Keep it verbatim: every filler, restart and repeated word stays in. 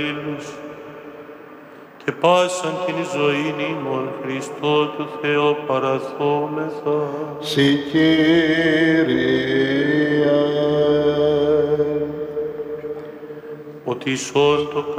και πάσαν την ζωήν ημών Χριστό του Θεό παραθόμεθα. Συ Κύριε. Ότι εις όλο το